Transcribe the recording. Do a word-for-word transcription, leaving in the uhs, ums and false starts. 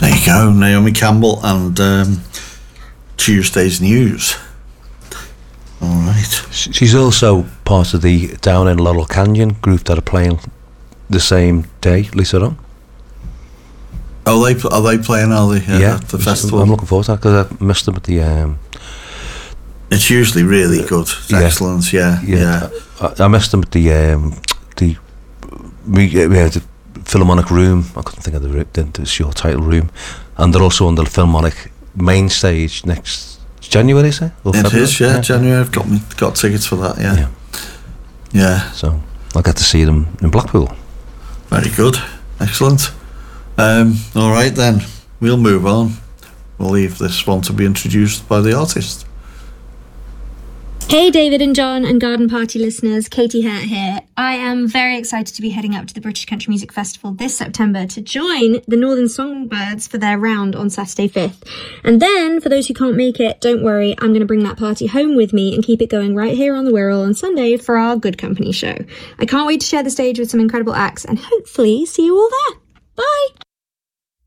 There you go, Naomi Campbell and um, Tuesday's News. All right. She's also part of the Down in Laurel Canyon group that are playing the same day later on. Oh, they are they playing? Are they? Uh, yeah, at the festival. I'm looking forward to that because I missed them at the. Um, it's usually really good. It's yeah, excellent. Yeah, yeah. yeah. I, I missed them at the um, the we we had the Philharmonic Room. I couldn't think of the the, the short title room, and they're also on the Philharmonic main stage next January. Is it? Or it February? is. Yeah, yeah, January. I've got me got tickets for that. Yeah. yeah, yeah. So I'll get to see them in Blackpool. Very good. Excellent. Um, all right then, we'll move on. We'll leave this one to be introduced by the artist. Hey David and John and Garden Party listeners, Katie Hurt here. I am very excited to be heading up to the British Country Music Festival this September to join the Northern Songbirds for their round on Saturday fifth. And then, for those who can't make it, don't worry, I'm going to bring that party home with me and keep it going right here on the Wirral on Sunday for our Good Company show. I can't wait to share the stage with some incredible acts and hopefully see you all there. Bye!